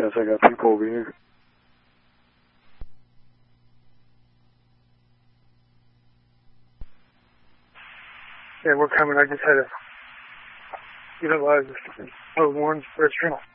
Yes, I got people over here. Yeah, we're coming. I just had to utilize the 1 for a channel.